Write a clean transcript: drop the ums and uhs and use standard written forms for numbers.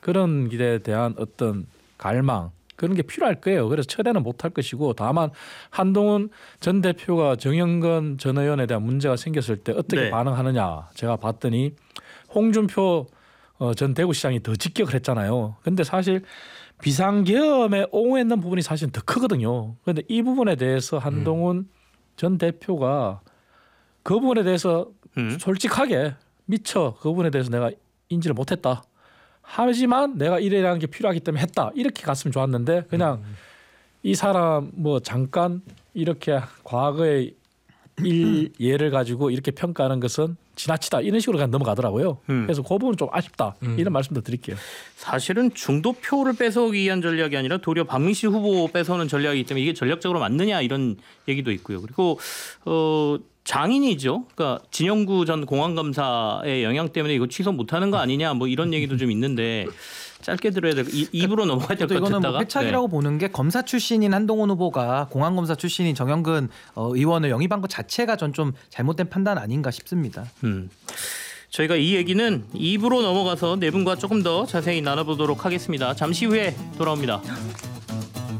그런 길에 대한 어떤 갈망 그런 게 필요할 거예요. 그래서 철회는 못할 것이고 다만 한동훈 전 대표가 정영근 전 의원에 대한 문제가 생겼을 때 어떻게 네. 반응하느냐 제가 봤더니 홍준표 전 대구시장이 더 직격을 했잖아요. 근데 사실 비상계엄에 옹호했는 부분이 사실 더 크거든요. 그런데 이 부분에 대해서 한동훈 전 대표가 그 부분에 대해서 솔직하게 미처 그 부분에 대해서 내가 인지를 못했다. 하지만 내가 이래라는 게 필요하기 때문에 했다. 이렇게 갔으면 좋았는데 그냥 이 사람 뭐 잠깐 이렇게 과거의 예를 가지고 이렇게 평가하는 것은 지나치다 이런 식으로 그냥 넘어가더라고요. 그래서 그 부분은 좀 아쉽다. 이런 말씀도 드릴게요. 사실은 중도표를 뺏어오기 위한 전략이 아니라 도리어 박민식 후보 뺏어오는 전략이기 때문에 이게 전략적으로 맞느냐 이런 얘기도 있고요. 그리고 장인이죠. 그러니까 진영구 전 공안검사의 영향 때문에 이거 취소 못하는 거 아니냐 뭐 이런 얘기도 좀 있는데 짧게 들어야 될 입으로 넘어가야 될 것 같다가. 이거는 뭐 패착이라고 보는 게 검사 출신인 한동훈 후보가 공안검사 출신인 정영근 의원을 영입한 것 자체가 전 좀 잘못된 판단 아닌가 싶습니다. 저희가 이 얘기는 입으로 넘어가서 네 분과 조금 더 자세히 나눠보도록 하겠습니다. 잠시 후에 돌아옵니다.